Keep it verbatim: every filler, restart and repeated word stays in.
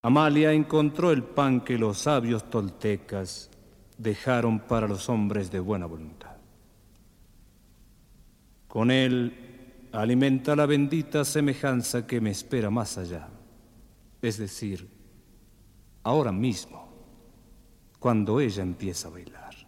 Amalia encontró el pan que los sabios toltecas dejaron para los hombres de buena voluntad. Con él alimenta la bendita semejanza que me espera más allá, es decir, ahora mismo, cuando ella empieza a bailar.